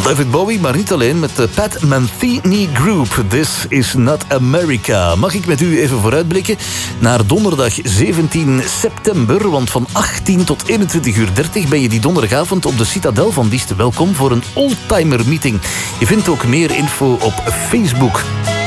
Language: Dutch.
David Bowie, maar niet alleen, met de Pat Metheny Group. This is not America. Mag ik met u even vooruitblikken naar donderdag 17 september, want van 18 tot 21:30 ben je die donderdagavond op de Citadel van Diest welkom voor een oldtimer meeting. Je vindt ook meer info op Facebook.